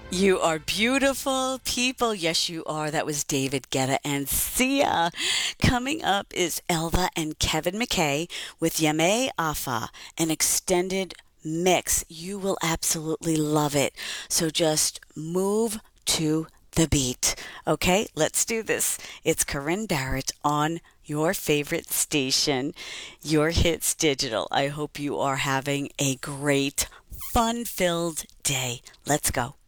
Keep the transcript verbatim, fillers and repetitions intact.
You are beautiful people. Yes, you are. That was David Guetta and Sia. Coming up is Elva and Kevin McKay with Yame Afa, an extended mix. You will absolutely love it. So just move to the beat. Okay, let's do this. It's Corinne Barrett on your favorite station, Your Hits Digital. I hope you are having a great, fun filled day. Let's go.